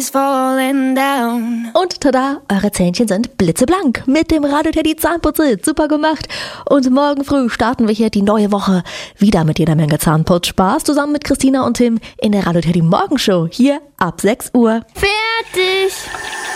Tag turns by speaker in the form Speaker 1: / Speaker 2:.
Speaker 1: Und tada, eure Zähnchen sind blitzeblank. Mit dem Radio Teddy Zahnputzel. Super gemacht. Und morgen früh starten wir hier die neue Woche wieder mit jeder Menge Zahnputzspaß zusammen mit Christina und Tim in der Radio Teddy Morgenshow hier ab 6 Uhr.
Speaker 2: Fertig!